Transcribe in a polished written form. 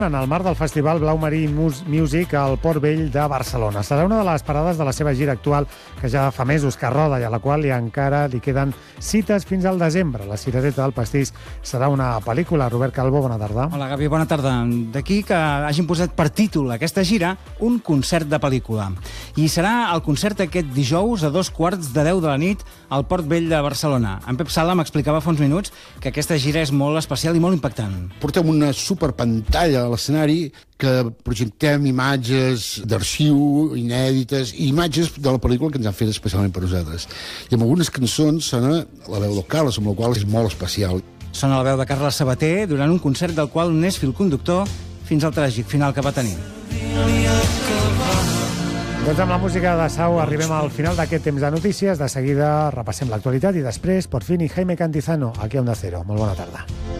en el marc del Festival Blau Marí Music al Port Vell de Barcelona. Serà una de les parades de la seva gira actual, que ja fa mesos que roda i a la qual encara li queden cites fins al desembre. La cirereta del pastís serà una pel·lícula. Robert Calvo, bona tarda. Hola, Gavi, bona tarda. D'aquí que hagin posat per títol aquesta gira un concert de pel·lícula. I serà el concert aquest dijous a 9:15 de la nit al Port Vell de Barcelona. En Pep Sala m'explicava fa uns minuts que aquesta gira és molt especial i molt impactant. Portem una superpantalla a l'escenari que projectem imatges d'arxiu, inèdites, i imatges de la pel·lícula que ens han fet especialment per nosaltres. I amb algunes cançons sona la veu del Carles, amb la qual és molt especial. Sona la veu de Carles Sabater durant un concert del qual n'és fil conductor fins al tràgic final que va tenir. Doncs amb la música de Sau arribem al final d'aquest temps de notícies. De seguida repassem l'actualitat i després, por fin, i Jaime Cantizano, aquí a Onda Cero. Molt bona tarda.